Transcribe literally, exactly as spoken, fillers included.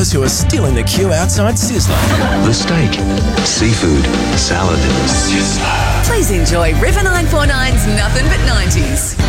those who are still in the queue outside Sizzler. The steak, seafood, salad. Sizzler. Please enjoy River nine four nine's Nothing But nineties.